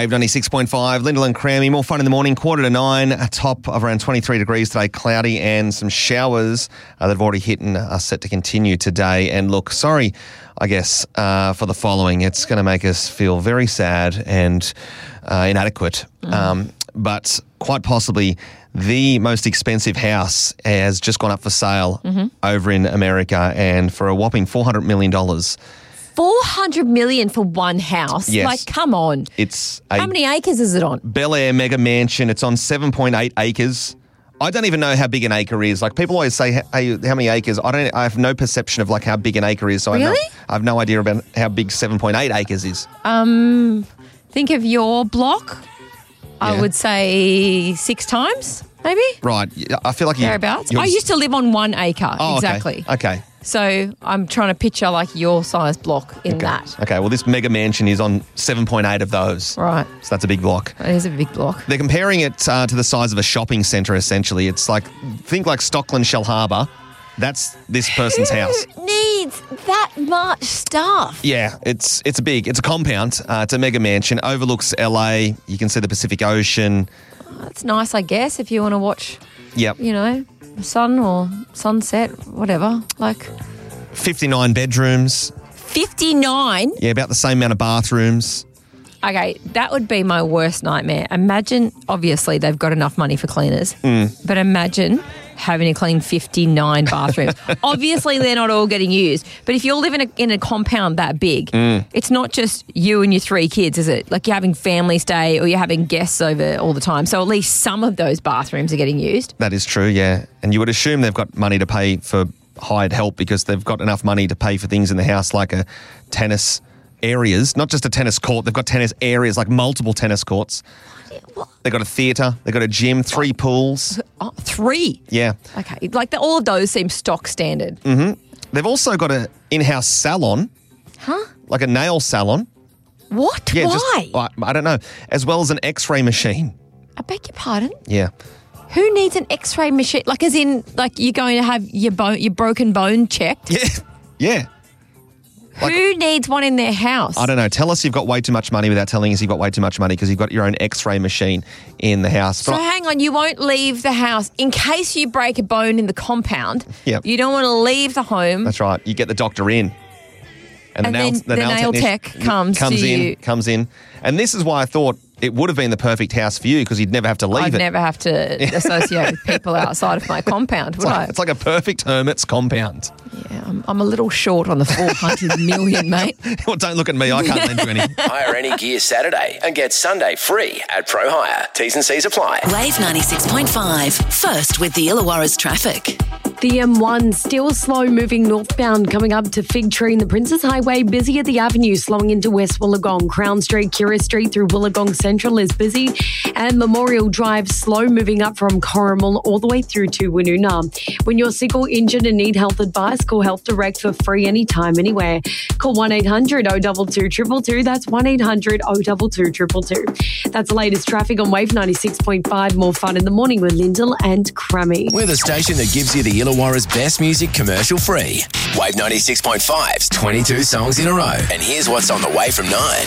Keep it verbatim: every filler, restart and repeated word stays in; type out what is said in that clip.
Wave ninety-six point five, Lyndall and Crammy. More fun in the morning, quarter to nine, a top of around twenty-three degrees today, cloudy, and some showers uh, that have already hit and are set to continue today. And look, sorry, I guess, uh, for the following. It's going to make us feel very sad and uh, inadequate. Mm. Um, but quite possibly the most expensive house has just gone up for sale mm-hmm. over in America, and for a whopping four hundred million dollars. four hundred million dollars for one house? Yes. Like, come on. It's a How many acres is it on? Bel Air mega mansion. It's on seven point eight acres. I don't even know how big an acre is. Like, people always say, hey, how many acres? I don't. I have no perception of, like, how big an acre is. So really? I, know, I have no idea about how big seven point eight acres is. Um, think of your block. Yeah. I would say six times, maybe. Right. I feel like you... Thereabouts. I used to live on one acre, oh, exactly. Okay. okay. So I'm trying to picture like your size block in okay. that. Okay, well, this mega mansion is on seven point eight of those. Right. So that's a big block. It is a big block. They're comparing it uh, to the size of a shopping centre, essentially. It's like, think like Stockland Shell Harbour. That's this person's Who house. needs that much stuff? Yeah, it's it's a big, it's a compound. Uh, it's a mega mansion. Overlooks L A. You can see the Pacific Ocean. Oh, it's nice, I guess, if you want to watch, yep. you know, sun or sunset, whatever. Like fifty-nine bedrooms. fifty-nine? Yeah, about the same amount of bathrooms. Okay, that would be my worst nightmare. Imagine, obviously, they've got enough money for cleaners, mm. but imagine having to clean fifty-nine bathrooms. Obviously, they're not all getting used, but if you're living in a, in a compound that big, mm. it's not just you and your three kids, is it? Like, you're having family stay or you're having guests over all the time, so at least some of those bathrooms are getting used. That is true, yeah. And you would assume they've got money to pay for hired help because they've got enough money to pay for things in the house like a tennis areas, not just a tennis court. They've got tennis areas, like multiple tennis courts. What? They've got a theatre. They've got a gym, three what? pools. Oh, three? Yeah. Okay. Like, the, all of those seem stock standard. Mm-hmm. They've also got an in-house salon. Huh? Like a nail salon. What? Yeah, Why? Just, I, I don't know. As well as an X-ray machine. I beg your pardon? Yeah. Who needs an X-ray machine? Like, as in, like, you're going to have your bone, your broken bone checked? Yeah. Yeah. Like, who needs one in their house? I don't know. Tell us you've got way too much money without telling us you've got way too much money because you've got your own X-ray machine in the house. So but hang on, you won't leave the house in case you break a bone in the compound. Yep. You don't want to leave the home. That's right. You get the doctor in. And, and the nail, then the, the nail, nail tech comes, comes to in, you. Comes in. And this is why I thought it would have been the perfect house for you because you'd never have to leave I'd it. I'd never have to associate with people outside of my compound, would it's like, I? It's like a perfect hermit's compound. Yeah, I'm, I'm a little short on the four hundred million, mate. Well, don't look at me. I can't lend you any. Hire any gear Saturday and get Sunday free at Pro Hire. T's and C's apply. Wave ninety-six point five. First with the Illawarra's traffic. The M one still slow moving northbound coming up to Fig Tree and the Princess Highway. Busy at the avenue slowing into West Wollongong. Crown Street, Kira Street through Wollongong Central is busy. And Memorial Drive slow moving up from Corrimal all the way through to Woonona. When you're sick or injured and need health advice, call Health Direct for free anytime, anywhere. Call one eight hundred oh two two two two two. That's one eight hundred oh two two two two two. That's the latest traffic on Wave ninety-six point five. More fun in the morning with Lyndall and Crammy. We're the station that gives you the Illawarra's best music commercial free. Wave ninety-six point five's twenty-two songs in a row. And here's what's on the way from nine.